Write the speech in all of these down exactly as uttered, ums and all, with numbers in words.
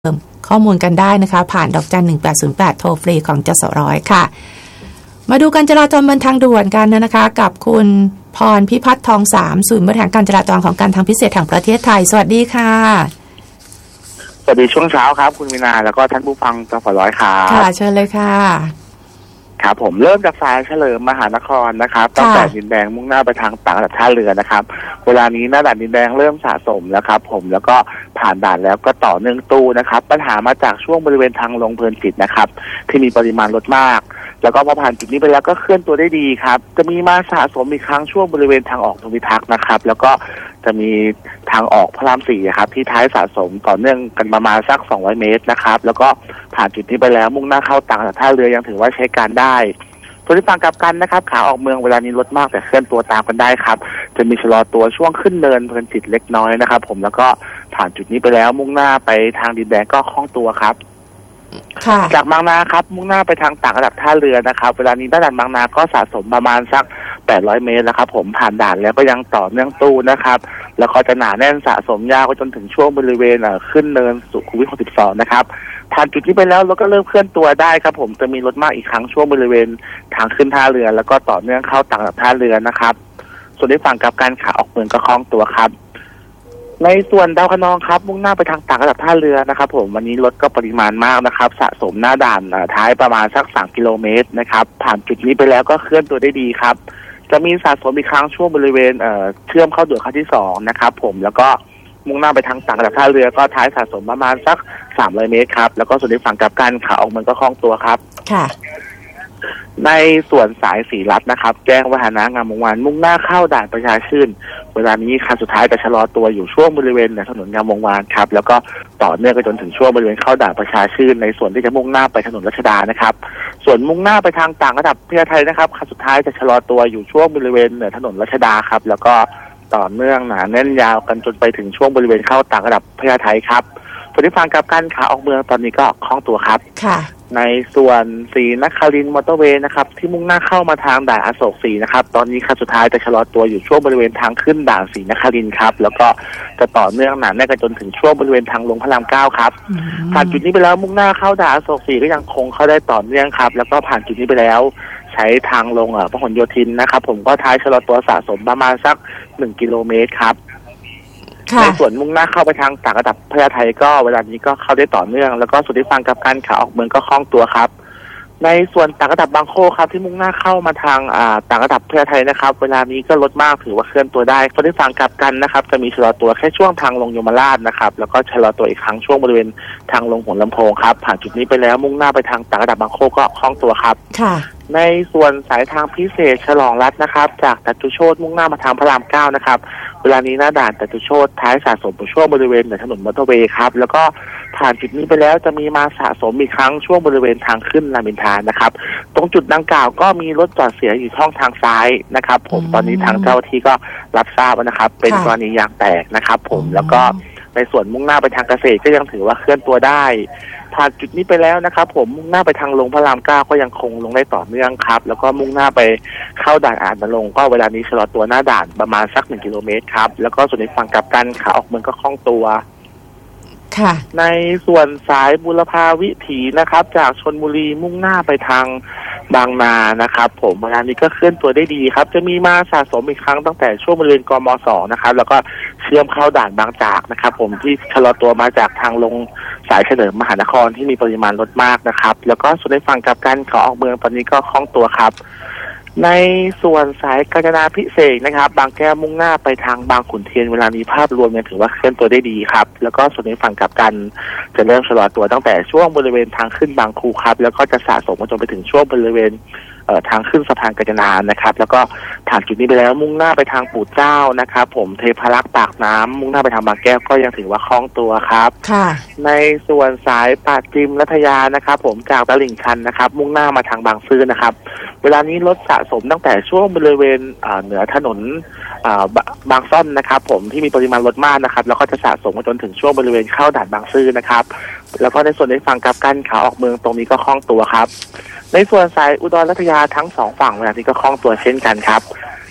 ข้อมูลกันได้นะคะผ่านดอกจันหนึ่งแปดศูนย์แปดโทรฟรีของจสร้อยค่ะมาดูการจราจรบนทางด่วนกันนะคะกับคุณพรพิพัฒน์ทองสามศูนย์บริหารการจราจรของการทางพิเศษแห่งประเทศไทยสวัสดีค่ะสวัสดีช่วงเช้าครับคุณวินาแล้วก็ท่านผู้ฟังจสร้อยครับค่ะเชิญเลยค่ะครับผมเริ่มจากสายเฉลิมมหานครนะครับตั้งแต่ดินแดงมุ่งหน้าไปทางต่างระดับท่าเรือนะครับเวลานี้หน้าด่านดินแดงเริ่มสะสมแล้วครับผมแล้วก็ผ่านด่านแล้วก็ต่อเนื่องตู้นะครับปัญหามาจากช่วงบริเวณทางลงเพลินจิตนะครับที่มีปริมาณรถมากแล้วก็พอผ่านจุดนี้ไปแล้วก็เคลื่อนตัวได้ดีครับจะมีมาสะสมอีกครั้งช่วงบริเวณทางออกทวิทักษ์นะครับแล้วก็จะมีทางออกพระรามสี่ครับที่ท้ายสะสมต่อเนื่องกันประมาณสักสองร้อยเมตรนะครับแล้วก็ผ่านจุดนี้ไปแล้วมุ่งหน้าเข้าต่างระดับท่าเรือยังถือว่าใช้การได้ตัวที่ฟังกลับกันนะครับขาออกเมืองเวลานี้รถมากแต่เคลื่อนตัวตามกันได้ครับจะมีชะลอตัวช่วงขึ้นเนินเพลินจิตเล็กน้อยนะครับผมแล้วก็ผ่านจุดนี้ไปแล้วมุ่งหน้าไปทางดินแดงก็คล่องตัวครับจากบางนาครับมุ่งหน้าไปทางต่างระดับท่าเรือนะครับเวลานี้ด้านบางนาก็สะสมประมาณสักแปดร้อยเมตรแล้วครับผมผ่านด่านแล้วก็ยังต่อเนื่องตู้นะครับแล้วก็จะหนาแน่นสะสมยาวไปจนถึงช่วงบริเวณขึ้นเนินสุขุมวิทหกสิบสองนะครับผ่านจุดนี้ไปแล้วรถก็เริ่มเคลื่อนตัวได้ครับผมจะมีรถมากอีกครั้งช่วงบริเวณทางขึ้นท่าเรือแล้วก็ต่อเนื่องเข้าต่างระดับท่าเรือนะครับส่วนในฝั่งกับการขาออกเมืองก็คล่องตัวครับในส่วนดาวคะนองครับมุ่งหน้าไปทางต่างระดับท่าเรือนะครับผมวันนี้รถก็ปริมาณมากนะครับสะสมหน้าด่านท้ายประมาณสักสามกิโลเมตรนะครับผ่านจุดนี้ไปแล้วก็เคลื่อนตัวได้ดีครับจะมีสะสมอีกครั้งช่วงบริเวณเอ่อเชื่อมเข้าด่วนขั้นที่สองนะครับผมแล้วก็มุ่งหน้าไปทางต่างระดับท่าเรือก็ท้ายสะสมประมาณสักสามร้อยเมตรครับแล้วก็ส่วนในฝั่งกับการขาออกเมืองก็คล่องตัวครับค่ะในส่วนสายสีรัฐนะครับแจ้งวัฒนางามวงวานมุ่งหน้าเข้าด่านประชาชื่นเวลานี้คันสุดท้ายจะชะลอตัวอยู่ช่วงบริเวณถนนงามวงวานครับแล้วก็ต่อเนื่องไปจนถึงช่วงบริเวณเข้าด่านประชาชื่นในส่วนที่จะมุ่งหน้าไปถนนรัชดานะครับส่วนมุ่งหน้าไปทางต่างระดับเพื่อไทยนะครับคันสุดท้ายจะชะลอตัวอยู่ช่วงบริเวณถนนรัชดาครับแล้วก็ต่อเนื่องหนาแน่นยาวกันจนไปถึงช่วงบริเวณเข้าต่างระดับเพื่อไทยครับส่วนที่ฟังกับการขาออกเมืองตอนนี้ก็คล่องตัวครับค่ะในส่วนศรีนครินทร์มอเตอร์เวย์นะครับที่มุ่งหน้าเข้ามาทางด่านอโศกสี่นะครับตอนนี้คันสุดท้ายจะชะลอตัวอยู่ช่วงบริเวณทางขึ้นด่านศรีนครินทร์ครับแล้วก็จะต่อเนื่องหนาแน่นกันจนถึงช่วงบริเวณทางลงพระรามเก้าครับผ่านจุดนี้ไปแล้วมุ่งหน้าเข้าด่านอโศกสี่ก็ยังคงเข้าได้ต่อเนื่องครับแล้วก็ผ่านจุดนี้ไปแล้วใช้ทางลงพหลโยธินนะครับผมก็ท้ายชะลอตัวสะสมประมาณสักหนึ่งกิโลเมตรครับในส่วนมุ่งหน้าเข้าไปทางต่างระดับพญาไทก็เวลานี้ก็เข้าได้ต่อเนื่องแล้วก็ส่วนที่ฟังกับการขาออกเมืองก็คล่องตัวครับในส่วนต่างระดับบางโคครับที่มุ่งหน้าเข้ามาทางอ่าต่างระดับพญาไทนะครับเวลานี้ก็ลดมากถือว่าเคลื่อนตัวได้ส่วนที่ฟังกับกันนะครับจะมีชะลอตัวแค่ช่วงทางลงยมราชนะครับแล้วก็ชะลอตัวอีกครั้งช่วงบริเวณทางลงหัวลำโพงครับผ่านจุดนี้ไปแล้วมุ่งหน้าไปทางต่างระดับบางโคก็คล่องตัวครับค่ะในส่วนสายทางพิเศษฉลองรัฐนะครับจากจตุโชติมุ่งหน้ามาทางพระรามเก้านะครับเวลานี้หน้าด่านจตุโชติท้ายสะสมช่วงบริเวณถนนมอเตอร์เวย์ครับแล้วก็ผ่านจุดนี้ไปแล้วจะมีมาสะสมอีกครั้งช่วงบริเวณทางขึ้นรามอินทรานะครับตรงจุดดังกล่าวก็มีรถจอดเสียอยู่ช่องทางซ้ายนะครับผมตอนนี้ทางเจ้าที่ก็รับทราบนะครับเป็นกรณียางแตกนะครับผมแล้วก็ในส่วนมุ่งหน้าไปทางเกษตรก็ยังถือว่าเคลื่อนตัวได้ผ่านจุดนี้ไปแล้วนะครับผมมุ่งหน้าไปทางลงพระรามเก้าก็ยังคงลงได้ต่อเนื่องครับแล้วก็มุ่งหน้าไปเข้าด่านอาจนรงค์ก็เวลานี้ชะลอตัวหน้าด่านประมาณสักหนึ่งกิโลเมตรครับแล้วก็ส่วนในฝั่งกลับกันขาออกเมืองก็คล่องตัวค่ะในส่วนสายบุรพาวิถีนะครับจากชลบุรีมุ่งหน้าไปทางบางนานะครับผมเวลานี้ก็เคลื่อนตัวได้ดีครับจะมีมาสะสมอีกครั้งตั้งแต่ช่วงบริเวณกม.สองนะครับแล้วก็เชื่อมเข้าด่านบางจากนะครับผมที่ชะลอตัวมาจากทางลงสายเฉลิมมหานครที่มีปริมาณรถมากนะครับแล้วก็ส่วนในฝั่งกับการขาออกเมืองตอนนี้ก็คล่องตัวครับในส่วนสายกาญจนาภิเษกนะครับบางแก้วมุ่งหน้าไปทางบางขุนเทียนเวลานี้ภาพรวมเนี่ยถือว่าเคลื่อนตัวได้ดีครับแล้วก็ส่วนในฝั่งกลับกันจะเริ่มชะลอตัวตั้งแต่ช่วงบริเวณทางขึ้นบางคูครับแล้วก็จะสะสมมาจนไปถึงช่วงบริเวณเอ่อทางขึ้นสะพานกาญจนานะครับแล้วก็ผ่านจุดนี้ไปแล้วมุ่งหน้าไปทางปู่เจ้านะครับผมเทพารักษ์ปากน้ำมุ่งหน้าไปทางบางแก้วก็ยังถือว่าคล่องตัวครับค่ะในส่วนสายปากจิมรัตยานะครับผมจากตลิ่งชันนะครับมุ่งหน้ามาทางบางซื่อนะครับเวลานี้รถสะสมตั้งแต่ช่วงบริเวณเหนือถนนบางซ่อนนะครับผมที่มีปริมาณรถมากนะครับแล้วก็จะสะสมมาจนถึงช่วงบริเวณเข้าด่านบางซื่อนะครับแล้วก็ในส่วนในฝั่งกลับกันขาออกเมืองตรงนี้ก็คล่องตัวครับในส่วนสายอุดรรัตยาทั้งสองฝั่งเวลานี้ก็คล่องตัวเช่นกันครับ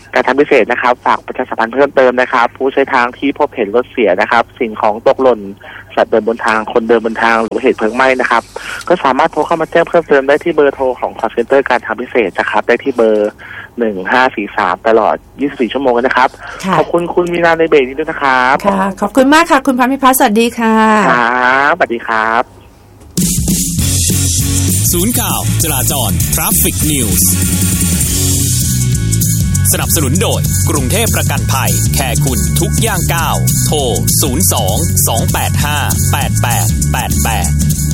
การทำพิเศษนะครับฝากประชาสัมพันธ์เพิ่มเติมนะครับผู้ใช้ทางที่พบเห็นรถเสียนะครับสิ่งของตกหล่นสัตว์เดินบนทางคนเดินบนทางหรือเหตุเพลิงไหม้นะครับก็สามารถโทรเข้ามาแจ้งเพิ่มเติมได้ที่เบอร์โทรของ call center การทำพิเศษนะครับได้ที่เบอร์หนึ่งห้าสี่สามตลอดยี่สิบสี่ชั่วโมงนะครับขอบคุณคุณมีนาในเบรกนี้ด้วยนะครับค่ะขอบคุณมากค่ะคุณพรพิพัฒน์สวัสดีค่ะครับสวัสดีครับศูนย์ข่าวจราจร Traffic News สนับสนุนโดยกรุงเทพประกันภัยแค่คุณทุกย่างก้าวโทรศูนย์ สอง สอง แปด ห้า แปด แปด แปด แปด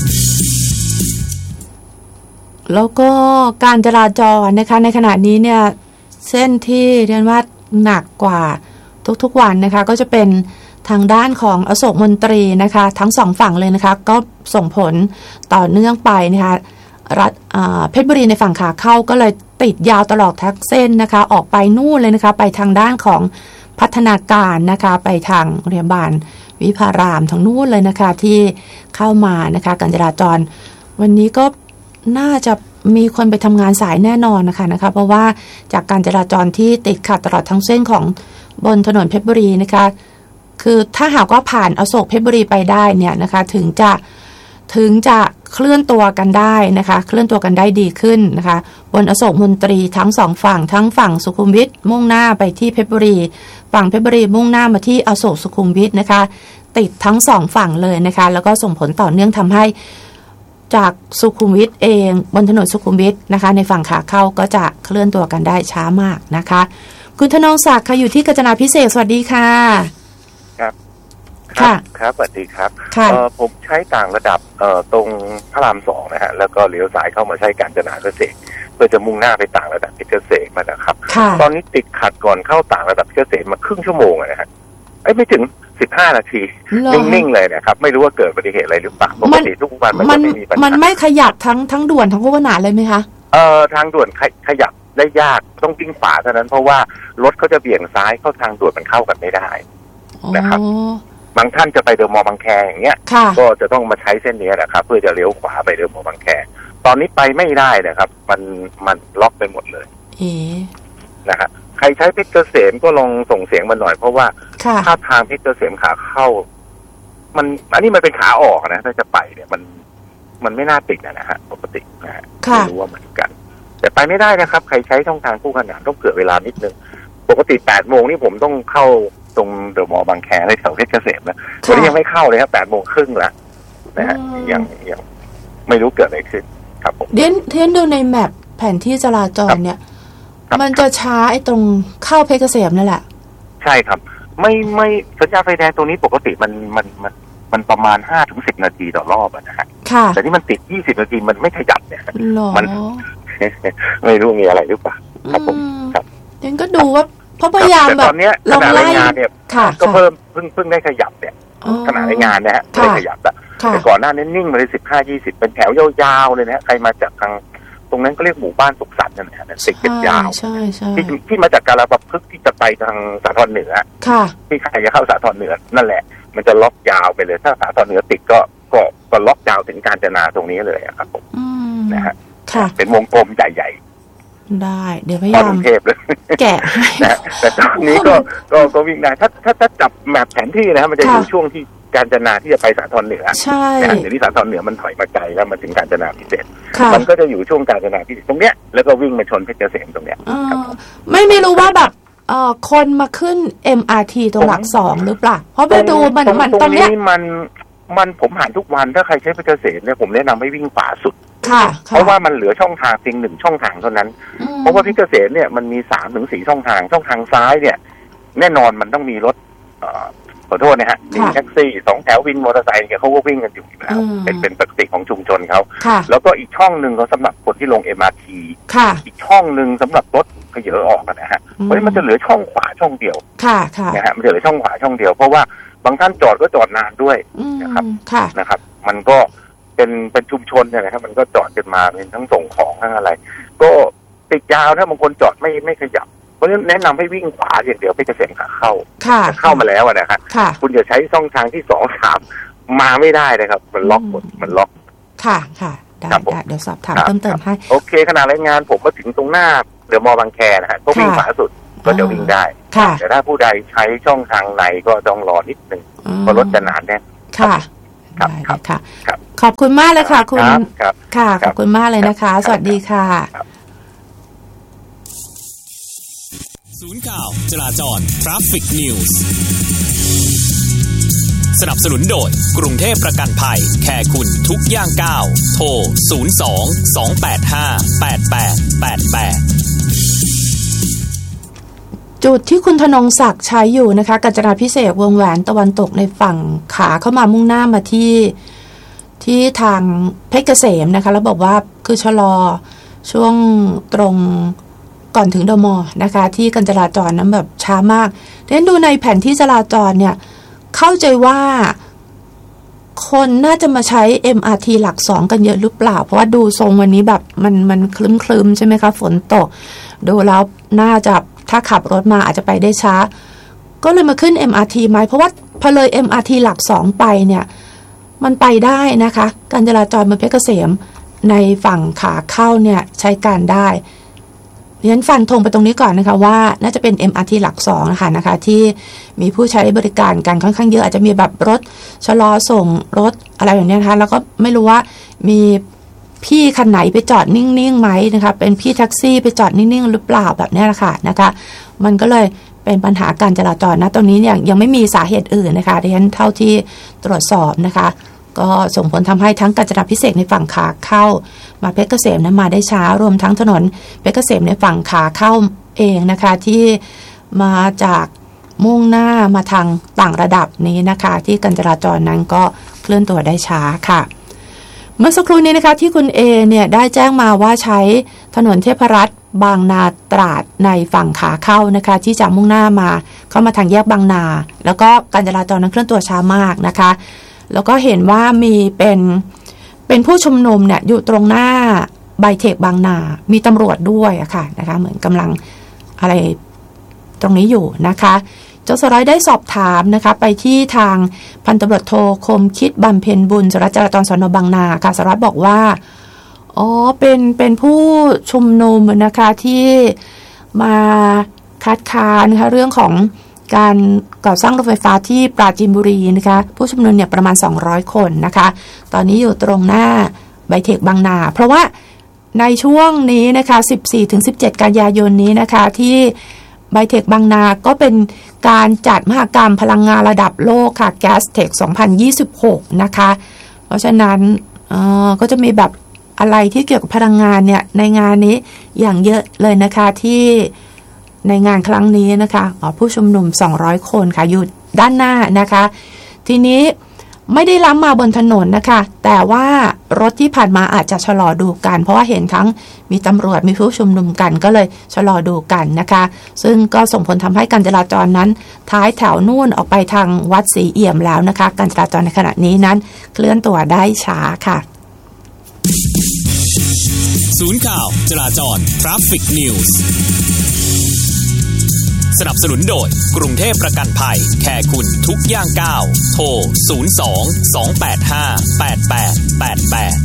แล้วก็การจราจรนะคะในขณะนี้เนี่ยเส้นที่เรียนว่าหนักกว่าทุกๆวันนะคะก็จะเป็นทางด้านของอโศกมนตรีนะคะทั้งสองฝั่งเลยนะคะก็ส่งผลต่อเนื่องไปนะคะรัฐเพชรบุรีในฝั่งขาเข้าก็เลยติดยาวตลอดทั้งเส้นนะคะออกไปนู่นเลยนะคะไปทางด้านของพัฒนาการนะคะไปทางโรงพยาบาลวิภารามทางนู่นเลยนะคะที่เข้ามานะคะการจราจรวันนี้ก็น่าจะมีคนไปทำงานสายแน่นอนนะคะนะคะเพราะว่าจากการจราจรที่ติดขัดตลอดทั้งเส้นของบนถนนเพชรบุรีนะคะคือถ้าหากว่าผ่านอโศกเพชรบุรีไปได้เนี่ยนะคะถึงจะถึงจะเคลื่อนตัวกันได้นะคะเคลื่อนตัวกันได้ดีขึ้นนะคะบนอโศกมนตรีทั้งสองฝั่งทั้งฝั่งสุขุมวิทมุ่งหน้าไปที่เพชรบุรีฝั่งเพชรบุรีมุ่งหน้ามาที่อโศกสุขุมวิทนะคะติดทั้งสองฝั่งเลยนะคะแล้วก็ส่งผลต่อเนื่องทำให้จากสุขุมวิทเองบนถนนสุขุมวิทนะคะในฝั่งขาเข้าก็จะเคลื่อนตัวกันได้ช้ามากนะคะคุณธนงศักดิ์ค่ะอยู่ที่กาญจนาภิเษกสวัสดีค่ะครับครับครับสวัสดีครับเอ่อผมใช้ต่างระดับเอ่อตรงพระรามสองนะฮะแล้วก็เลี้ยวซ้ายเข้ามาใช้กาญจนาภิเษกเพื่อจะมุ่งหน้าไปต่างระดับเพชรเกษมนะครับตอนนี้ติดขัดก่อนเข้าต่างระดับเพชรเกษมมาครึ่งชั่วโมงนะฮะไอ้ไม่ถึงสิบห้านาทีนิ่งๆเลยนะครับไม่รู้ว่าเกิดอุบัติเหตุอะไรหรือเปล่าปกติทุกวันมันไม่มีปัญหามันไม่ขยับทั้งทั้งด่วนทั้งคู่ขนานเลยไหมคะเอ่อทางด่วนขยับได้ยากต้องวิ่งขวาเท่านั้นเพราะว่ารถเขาจะเบี่ยงซ้ายเข้าทางด่วนมันเข้ากันไม่ได้นะครับบางท่านจะไปเดอะมอลล์บางแคอย่างเงี้ยก็จะต้องมาใช้เส้นนี้นะครับเพื่อจะเลี้ยวขวาไปเดอะมอลล์บางแคตอนนี้ไปไม่ได้นะครับมันมันล็อกไปหมดเลยนะฮะใครใช้เพชรเกษมก็ลองส่งเสียงมาหน่อยเพราะว่าถ้าทางเพชรเกษมขาเข้ามันอันนี้มันเป็นขาออกนะถ้าจะไปเนี่ยมันมันไม่น่าติดนะฮะปกตินะฮะไม่รู้ว่าเหมือนกันแต่ไปไม่ได้นะครับใครใช้ช่องทางคู่ขนานต้องเผื่อเวลานิดนึงปกติแปดโมงนี่ผมต้องเข้าตรงเดอะมอลล์บางแคในแถวเพชรเกษมนะวันนี้ยังไม่เข้าเลยครับแปดโมงครึ่งแล้วนะฮะยังยังไม่รู้เกิดอะไรขึ้นครับผมเดนเทนดูในแมปแผนที่จราจรเนี่ยมันจะช้าไอ้ตรงเข้าเพชรเกษมนั่นแหละใช่ครับไม่ไม่สัญญาณไฟแดงตรงนี้ปกติมันมันมันมันประมาณห้าถึงสิบนาทีต่อรอบนะฮะแต่นี่มันติดยี่สิบนาทีมันไม่ขยับเนี่ยมันไม่รู้มีอะไรหรือเปล่าครับผมครับเดนก็ดูว่าเพราะพยายามแบบขณะรายงานเนี่ยก็เพิ่มเพิ่งเพิ่งได้ขยับเนี่ยขณะรายงานนะฮะได้ขยับแต่ก่อนหน้านี้นิ่งมาเลยสิบห้ายี่สิบเป็นแถวยาวๆเลยนะใครมาจากทางตรงนั้นก็เรียกหมู่บ้านสุขสันต์นั่นแหละติดกันยาวที่ที่มาจากการระบพึกที่จะไปทางสาทรเหนือที่ใครจะเข้าสาทรเหนือนั่นแหละมันจะล็อกยาวไปเลยถ้าสาทรเหนือติดก็ก็ก็ล็อกยาวถึงกาญจนาตรงนี้เลยครับผมนะฮะเป็นวงกลมใหญ่ๆได้เดี๋ยวพยายามเทพเลยแกะนะแต่ตอนนี้ก็ก็ก็วิ่งได้ถ้าถ้าถ้าจับแมปแผนที่นะมันจะอยู่ช่วงที่กาญจนาที่จะไปสาทรเหนือใช่เดี๋ยวนี้สาทรเหนือมันถอยมาไกลแล้วมาถึงกาญจนาพิเศษมันก็จะอยู่ช่วงกาญจนาพิเศษตรงเนี้ยแล้วก็วิ่งมาชนเพชรเกษมตรงเนี้ยไม่ไม่รู้ว่าแบบเอ่อคนมาขึ้น เอ็ม อาร์ ที ตรงหลักสองหรือเปล่าเพราะไปดูมันมันตรงเนี้ยมันมันผมผ่านทุกวันถ้าใครใช้เพชรเกษมเนี่ยผมแนะนำให้วิ่งขวาสุดค่ะเพราะว่ามันเหลือช่องทางเพียงหนึ่งช่องทางเท่านั้นเพราะว่าเพชรเกษมเนี่ยมันมีสามถึงสี่ช่องทางช่องทางซ้ายเนี่ยแน่นอนมันต้องมีรถเอ่อขอโทษนะฮะมีแท็กซี่สองแถววินมอเตอร์ไซค์เนี่ยเขาก็วิ่งกันอยู่แล้วเป็นเป็นปกติของชุมชนเขาแล้วก็อีกช่องหนึ่งเขาสำหรับคนที่ลง เอ็ม อาร์ ที อีกช่องหนึ่งสำหรับรถขยเยอะออกนะฮะเพราะฉะนั้นมันจะเหลือช่องขวาช่องเดียวนะฮะมันจะเหลือช่องขวาช่องเดียวเพราะว่าบางท่านจอดก็จอดนานด้วยนะครับนะครับมันก็เป็นเป็นชุมชนเนี่ยนะครับมันก็จอดกันมาเป็นทั้งส่งของทั้งอะไรก็ติดยาวถ้าบางคนจอดไม่ไม่ขยับเพราะฉะนั้นแนะนำให้วิ่งขวาอย่างเดียวไม่จะเสียงขาเข้าเข้ามาแล้วนะครับคุณจะใช้ช่องทางที่สองสามมาไม่ได้นะครับมันล็อกหมดมันล็อกค่ะค่ะได้เดี๋ยวสอบถามเพิ่มเติมให้โอเคขณะรายงานผมมาถึงตรงหน้าเดอะมอลล์บางแคนะฮะก็วิ่งขวาสุดก็จะวิ่งได้แต่ถ้าผู้ใดใช้ช่องทางในก็ต้องรอนิดนึงเพราะรถจะหนาแน่นค่ะครับค่ะขอบคุณมากเลยค่ะคุณค่ะขอบคุณมากเลยนะคะสวัสดีค่ะศูนย์ข่าวจราจร Traffic News สนับสนุนโดยกรุงเทพประกันภัยแคร์คุณทุกย่างก้าวโทรศูนย์ สอง สอง แปด ห้า แปด แปด แปด แปดจุดที่คุณธนงศักดิ์ใช้อยู่นะคะกาญจนาภิเษกวงแหวนตะวันตกในฝั่งขาเข้ามามุ่งหน้ามาที่ที่ทางเพชรเกษมนะคะแล้วบอกว่าคือชะลอช่วงตรงก่อนถึงเดอะมอลล์นะคะที่การจราจรนั้นแบบช้ามากเดี๋ยวดูในแผนที่จราจรเนี่ยเข้าใจว่าคนน่าจะมาใช้ เอ็ม อาร์ ที หลักสองกันเยอะหรือเปล่าเพราะว่าดูทรงวันนี้แบบมันมันคลึ้มๆใช่ไหมคะฝนตกดูแล้วน่าจะถ้าขับรถมาอาจจะไปได้ช้าก็เลยมาขึ้น เอ็ม อาร์ ที ไหมเพราะว่าพอเลย เอ็ม อาร์ ที หลักสองไปเนี่ยมันไปได้นะคะการจราจรบนเพชรเกษมในฝั่งขาเข้าเนี่ยใช้การได้เรียนฟันธงไปตรงนี้ก่อนนะคะว่าน่าจะเป็น เอ็ม อาร์ ที หลักสองนะคะนะคะที่มีผู้ใช้บริการกันค่อนข้างเยอะอาจจะมีแบบรถชะลอส่งรถอะไรอย่างนี้นะคะแล้วก็ไม่รู้ว่ามีพี่คันไหนไปจอดนิ่งๆไหมนะคะเป็นพี่แท็กซี่ไปจอดนิ่งๆหรือเปล่าแบบนี้แหละค่ะนะคะมันก็เลยเป็นปัญหาการจราจรนะตรงนี้เนี่ยยังไม่มีสาเหตุอื่นนะคะดิฉันเท่าที่ตรวจสอบนะคะก็ส่งผลทำให้ทั้งกาญจนาภิเษกในฝั่งขาเข้ามาเพชรเกษมนั้นมาได้ช้ารวมทั้งถนนเพชรเกษมในฝั่งขาเข้าเองนะคะที่มาจากมุ่งหน้ามาทางต่างระดับนี้นะคะที่การจราจรนั้นก็เคลื่อนตัวได้ช้าค่ะเมื่อสักครู่นี้นะคะที่คุณเอเนี่ยได้แจ้งมาว่าใช้ถนนเทพรัตน์บางนาตราดในฝั่งขาเข้านะคะที่จะมุ่งหน้ามาเข้ามาทางแยกบางนาแล้วก็การจราจรนั้นเคลื่อนตัวช้ามากนะคะแล้วก็เห็นว่ามีเป็นเป็นผู้ชุมนุมเนี่ยอยู่ตรงหน้าไบเทคบางนามีตำรวจด้วยอะค่ะนะคะเหมือนกำลังอะไรตรงนี้อยู่นะคะเจ้าสร้อยได้สอบถามนะคะไปที่ทางพันตำรวจโทคมคิดบำเพ็ญบุญสารวัตรจราจรสน.บางนาค่ะสารวัตรบอกว่าอ๋อเป็นเป็นผู้ชุมนุมนะคะที่มาคัดค้านนะคะเรื่องของการก่อสร้างรถไฟฟ้าที่ปราจีนบุรีนะคะผู้ชุมนุมเนี่ยประมาณสองร้อยคนนะคะตอนนี้อยู่ตรงหน้าไบเทคบางนาเพราะว่าในช่วงนี้นะคะ สิบสี่ถึงสิบเจ็ด กันยายนนี้นะคะที่ไบเทคบางนาก็เป็นการจัดมหกรรมพลังงานระดับโลกค่ะ Gastech สองพันยี่สิบหกนะคะเพราะฉะนั้นเอ่อก็จะมีแบบอะไรที่เกี่ยวกับพลังงานเนี่ยในงานนี้อย่างเยอะเลยนะคะที่ในงานครั้งนี้นะคะอ๋อผู้ชุมนุมสองร้อยคนค่ะอยู่ด้านหน้านะคะทีนี้ไม่ได้ล้ำมาบนถนนนะคะแต่ว่ารถที่ผ่านมาอาจจะชะลอดูกันเพราะว่าเห็นทั้งมีตำรวจมีผู้ชุมนุมกันก็เลยชะลอดูกันนะคะซึ่งก็ส่งผลทำให้การจราจรนั้นท้ายแถวนู่นออกไปทางวัดศรีเอี่ยมแล้วนะคะการจราจรในขณะนี้นั้นเคลื่อนตัวได้ช้าค่ะศูนย์ข่าวจราจร Traffic News สนับสนุนโดยกรุงเทพประกันภัยแคร์คุณทุกย่างก้าวโทรศูนย์ สอง สอง แปด ห้า แปด แปด แปด แปด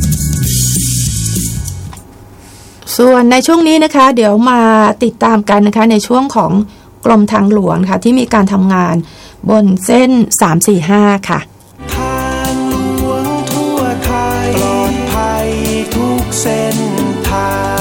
ส่วนในช่วงนี้นะคะเดี๋ยวมาติดตามกันนะคะในช่วงของกรมทางหลวงค่ะที่มีการทำงานบนเส้นสาม สี่ ห้าค่ะทางหลวงทั่วไทยปลอดภัยทุกเส้นทาง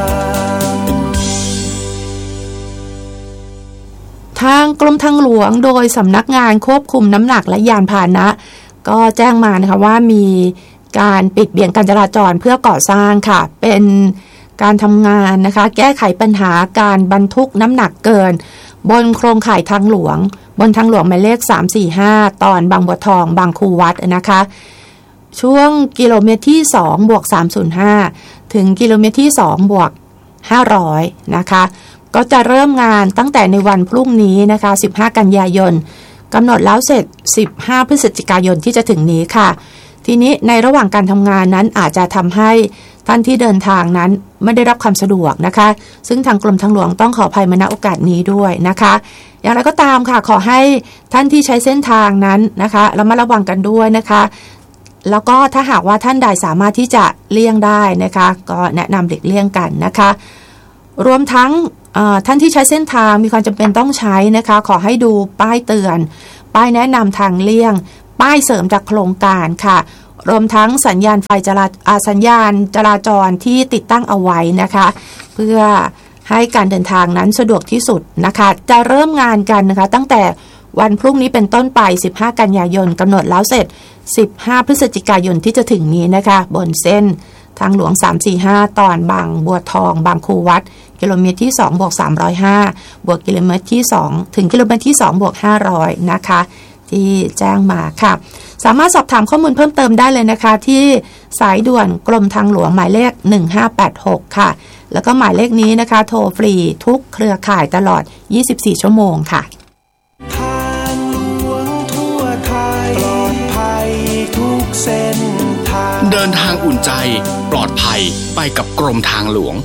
ทางกรมทางหลวงโดยสำนักงานควบคุมน้ำหนักและยานพาหนะก็แจ้งมานะคะว่ามีการปิดเบี่ยงการจราจรเพื่อก่อสร้างค่ะเป็นการทำงานนะคะแก้ไขปัญหาการบรรทุกน้ำหนักเกินบนโครงข่ายทางหลวงบนทางหลวงหมายเลขสาม สี่ ห้าตอนบางบัวทองบางคูวัดนะคะช่วงกิโลเมตรที่สองบวกสามร้อยห้าถึงกิโลเมตรที่สองบวกห้าร้อยนะคะก็จะเริ่มงานตั้งแต่ในวันพรุ่งนี้นะคะสิบห้ากันยายนกำหนดแล้วเสร็จสิบห้าพฤศจิกายนที่จะถึงนี้ค่ะทีนี้ในระหว่างการทำงานนั้นอาจจะทำให้ท่านที่เดินทางนั้นไม่ได้รับความสะดวกนะคะซึ่งทางกรมทางหลวงต้องขออภัยมาณโอกาสนี้ด้วยนะคะอย่างไรก็ตามค่ะขอให้ท่านที่ใช้เส้นทางนั้นนะคะระมัดระวังกันด้วยนะคะแล้วก็ถ้าหากว่าท่านใดสามารถที่จะเลี่ยงได้นะคะก็แนะนำหลีกเลี่ยงกันนะคะรวมทั้งท่านที่ใช้เส้นทางมีความจำเป็นต้องใช้นะคะขอให้ดูป้ายเตือนป้ายแนะนำทางเลี่ยงป้ายเสริมจากโครงการค่ะรวมทั้งสัญญาณไฟจราสัญญาณจราจรที่ติดตั้งเอาไว้นะคะเพื่อให้การเดินทางนั้นสะดวกที่สุดนะคะจะเริ่มงานกันนะคะตั้งแต่วันพรุ่งนี้เป็นต้นไปสิบห้ากันยายนกำหนดแล้วเสร็จสิบห้าพฤศจิกายนที่จะถึงนี้นะคะบนเส้นทางหลวงสามสี่ห้าตอนบางบัวทองบางคูวัดกิโลเมตรที่สองบวกสามร้อยห้าบวกกิโลเมตรที่สองถึงกิโลเมตรที่สองบวกห้าร้อยนะคะที่แจ้งมาค่ะสามารถสอบถามข้อมูลเพิ่มเติมได้เลยนะคะที่สายด่วนกรมทางหลวงหมายเลขหนึ่งห้าแปดหกค่ะแล้วก็หมายเลขนี้นะคะโทรฟรีทุกเครือข่ายตลอดยี่สิบสี่ชั่วโมงค่ะทางหลวงทั่วไทยปลอดภัยทุกเส้นทางเดินทางอุ่นใจปลอดภัยไปกับกรมทางหลวง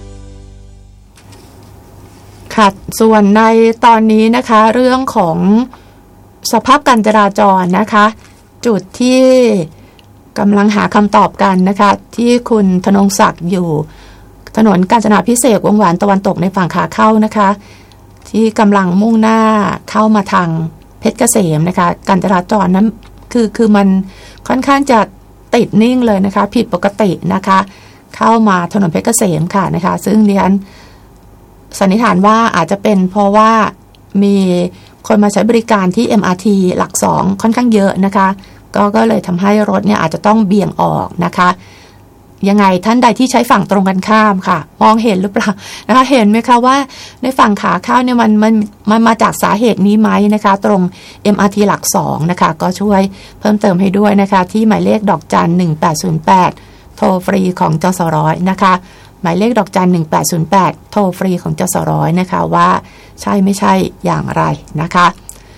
ค่ะส่วนในตอนนี้นะคะเรื่องของสภาพการจราจรนะคะจุดที่กำลังหาคำตอบกันนะคะที่คุณธนงศักดิ์อยู่ถนนกาญจนาภิเษกวงแหวนตะวันตกในฝั่งขาเข้านะคะที่กำลังมุ่งหน้าเข้ามาทางเพชรเกษมนะคะการจราจรนั้นคือคือมันค่อนข้างจะติดนิ่งเลยนะคะผิดปกตินะคะเข้ามาถนนเพชรเกษมค่ะนะคะซึ่งดิฉันสันนิษฐานว่าอาจจะเป็นเพราะว่ามีคนมาใช้บริการที่ เอ็ม อาร์ ที หลักสองค่อนข้างเยอะนะคะก็ก็เลยทำให้รถเนี่ยอาจจะต้องเบี่ยงออกนะคะยังไงท่านใดที่ใช้ฝั่งตรงกันข้ามค่ะมองเห็นหรือเปล่านะคะเห็นไหมคะว่าในฝั่งขาเข้าเนี่ยมันมันมันมาจากสาเหตุนี้ไหมนะคะตรง เอ็ม อาร์ ที หลักสองนะคะก็ช่วยเพิ่มเติมให้ด้วยนะคะที่หมายเลขดอกจันหนึ่งแปดศูนย์แปดโทรฟรีของจสร้อยนะคะหมายเลขดอกจันหนึ่งแปดศูนย์แปดโทรฟรีของจสร้อยนะคะว่าใช่ไม่ใช่อย่างไรนะคะ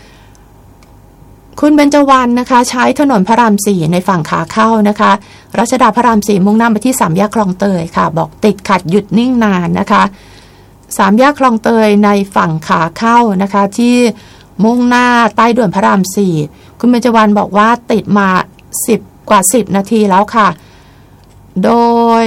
คุณเบญจวรรณนะคะใช้ถนนพระรามสี่ในฝั่งขาเข้านะคะรัชดาพระรามสี่มุ่งหน้าไปที่สามแยกคลองเตยค่ะบอกติดขัดหยุดนิ่งนานนะคะสามแยกคลองเตยในฝั่งขาเข้านะคะที่มุ่งหน้าใต้ด่วนพระรามสี่คุณเบญจวรรณบอกว่าติดมาสิบกว่าสิบนาทีแล้วค่ะโดย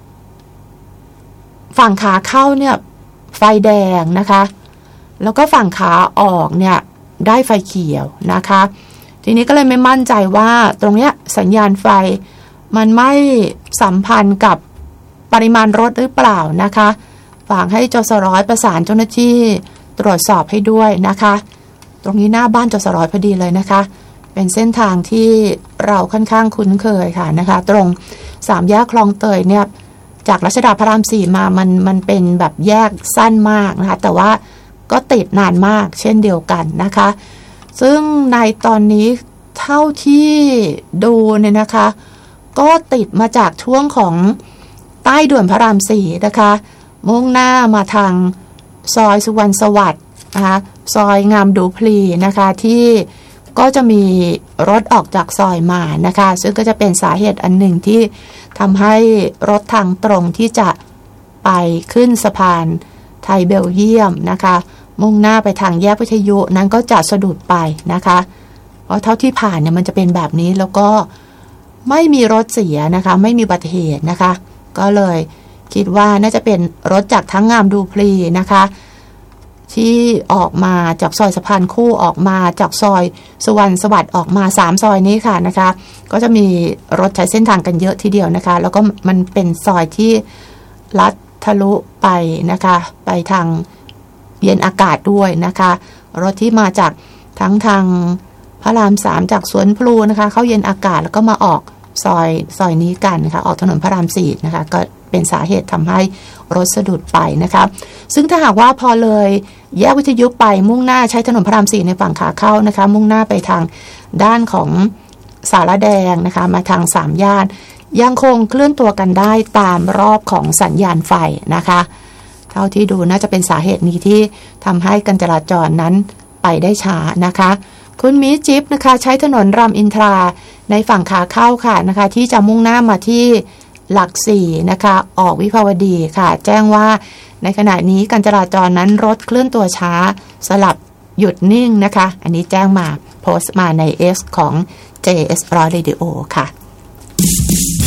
ฝั่งขาเข้าเนี่ยไฟแดงนะคะแล้วก็ฝั่งขาออกเนี่ยได้ไฟเขียวนะคะทีนี้ก็เลยไม่มั่นใจว่าตรงเนี้ยสัญญาณไฟมันไม่สัมพันธ์กับปริมาณรถหรือเปล่านะคะฝากให้จสร้อยประสานเจ้าหน้าที่ตรวจสอบให้ด้วยนะคะตรงนี้หน้าบ้านจสร้อยพอดีเลยนะคะเป็นเส้นทางที่เราค่อนข้างคุ้นเคยค่ะนะคะตรงสามแยกคลองเตยเนี่ยจากรัชดาพระรามสี่มามันมันเป็นแบบแยกสั้นมากนะคะแต่ว่าก็ติดนานมากเช่นเดียวกันนะคะซึ่งในตอนนี้เท่าที่ดูเนี่ยนะคะก็ติดมาจากช่วงของใต้ด่วนพระรามสี่นะคะมุ่งหน้ามาทางซอยสุวรรณสวัสดิ์นะคะซอยงามดูพลีนะคะที่ก็จะมีรถออกจากซอยมานะคะซึ่งก็จะเป็นสาเหตุอันหนึ่งที่ทำให้รถทางตรงที่จะไปขึ้นสะพานไทยเบลเยียมนะคะมุ่งหน้าไปทางแยกวิทยุนั้นก็จะสะดุดไปนะคะเพราะเท่าที่ผ่านเนี่ยมันจะเป็นแบบนี้แล้วก็ไม่มีรถเสียนะคะไม่มีอุบัติเหตุนะคะก็เลยคิดว่าน่าจะเป็นรถจากทั้งงามดูพลีนะคะที่ออกมาจากซอยสะพานคู่ออกมาจากซอยสุวรรณสวัสดิ์ออกมาสามซอยนี้ค่ะนะคะก็จะมีรถใช้เส้นทางกันเยอะทีเดียวนะคะแล้วก็มันเป็นซอยที่ลัดทะลุไปนะคะไปทางเย็นอากาศด้วยนะคะรถที่มาจากทั้งทางพระรามสามจากสวนพลูนะคะเข้าเย็นอากาศแล้วก็มาออกซอยซอยนี้กันนะคะออกถนนพระรามสี่นะคะก็เป็นสาเหตุทำให้รถสะดุดไปนะคะซึ่งถ้าหากว่าพอเลยแยกวิทยุไปมุ่งหน้าใช้ถนนพระรามสี่ในฝั่งขาเข้านะคะมุ่งหน้าไปทางด้านของสารแดงนะคะมาทางสามย่านยังคงเคลื่อนตัวกันได้ตามรอบของสัญญาณไฟนะคะเท่าที่ดูน่าจะเป็นสาเหตุนี้ที่ทำให้การจราจรนั้นไปได้ช้านะคะคุณมิจิ๊บนะคะใช้ถนนรามอินทราในฝั่งขาเข้าค่ะนะคะที่จะมุ่งหน้ามาที่หลักสี่นะคะออกวิภาวดีค่ะแจ้งว่าในขณะนี้การจราจรนั้นรถเคลื่อนตัวช้าสลับหยุดนิ่งนะคะอันนี้แจ้งมาโพสต์มาใน X ของ เจ เอส Radio ค่ะ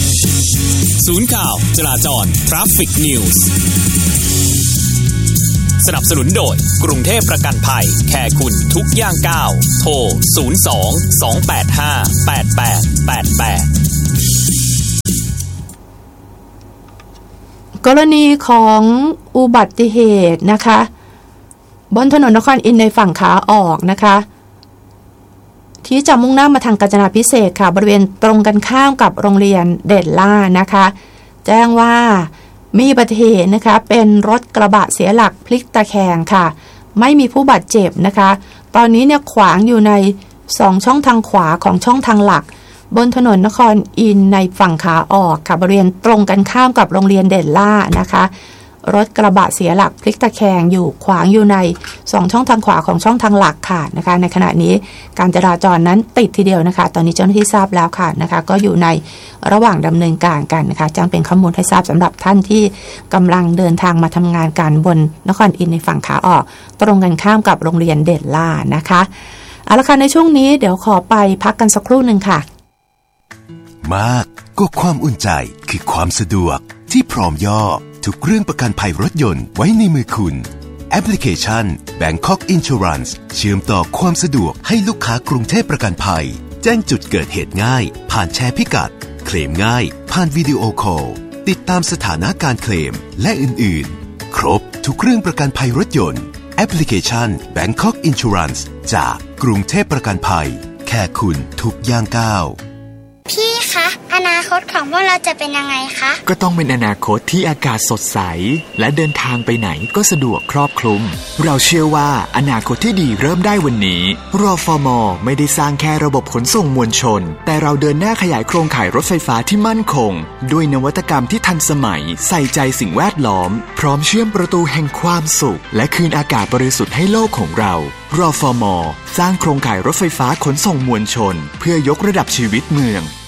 ศูนย์ข่าวจราจร Traffic News สนับสนุนโดยกรุงเทพประกันภัยแค่คุณทุกย่างก้าวโทรศูนย์ สอง สอง แปด ห้า แปด แปด แปด แปดกรณีของอุบัติเหตุนะคะบนถนนนครอินทร์ในฝั่งขาออกนะคะที่จะมุ่งหน้ามาทางกาญจนาภิเษกค่ะบริเวณตรงกันข้ามกับโรงเรียนเด่นล่านะคะแจ้งว่ามีอุบัติเหตุนะคะเป็นรถกระบะเสียหลักพลิกตะแคงค่ะไม่มีผู้บาดเจ็บนะคะตอนนี้เนี่ยขวางอยู่ในสองช่องทางขวาของช่องทางหลักบนถนนนครอินทร์ในฝั่งขาออกค่ะบริเวณตรงกันข้ามกับโรงเรียนเด่นล่านะคะรถกระบะเสียหลักพลิกตะแคงอยู่ขวางอยู่ในสองช่องทางขวาของช่องทางหลักค่ะนะคะในขณะนี้การจราจรนั้นติดทีเดียวนะคะตอนนี้เจ้าหน้าที่ทราบแล้วค่ะนะคะก็อยู่ในระหว่างดำเนินการกันนะคะจังเป็นข้อมูลให้ทราบสำหรับท่านที่กำลังเดินทางมาทำงานกันบนนครอินทร์ในฝั่งขาออกตรงกันข้ามกับโรงเรียนเด่นล่านะคะเอาละค่ะในช่วงนี้เดี๋ยวขอไปพักกันสักครู่นึงค่ะมากก็ความอุ่นใจคือความสะดวกที่พร้อมย่อทุกเรื่องประกันภัยรถยนต์ไว้ในมือคุณแอปพลิเคชัน Bangkok Insurance เชื่อมต่อความสะดวกให้ลูกค้ากรุงเทพประกันภัยแจ้งจุดเกิดเหตุง่ายผ่านแชร์พิกัดเคลมง่ายผ่านวิดีโอคอลติดตามสถานะการเคลมและอื่นๆครบทุกเรื่องประกันภัยรถยนต์แอปพลิเคชัน Bangkok Insurance จากกรุงเทพประกันภัยแค่คุณทุกย่างก้าวพี่คะอนาคตของพวกเราจะเป็นยังไงคะก็ต้องเป็นอนาคตที่อากาศสดใสและเดินทางไปไหนก็สะดวกครอบคลุมเราเชื่อว่าอนาคตที่ดีเริ่มได้วันนี้รฟม.ไม่ได้สร้างแค่ระบบขนส่งมวลชนแต่เราเดินหน้าขยายโครงข่ายรถไฟฟ้าที่มั่นคงด้วยนวัตกรรมที่ทันสมัยใส่ใจสิ่งแวดล้อมพร้อมเชื่อมประตูแห่งความสุขและคืนอากาศบริสุทธิ์ให้โลกของเรารฟม.สร้างโครงข่ายรถไฟฟ้าขนส่งมวลชนเพื่อยกระดับชีวิตเมือง